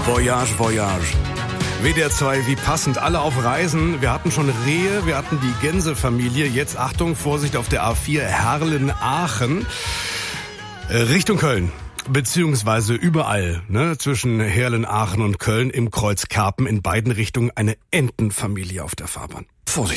Voyage, Voyage. WDR 2, wie passend, alle auf Reisen. Wir hatten schon Rehe, wir hatten die Gänsefamilie. Jetzt Achtung, Vorsicht auf der A4 Herrlen-Aachen. Richtung Köln. Beziehungsweise überall, zwischen Herrlen, Aachen und Köln im Kreuz Karpen in beiden Richtungen eine Entenfamilie auf der Fahrbahn. Vorsicht.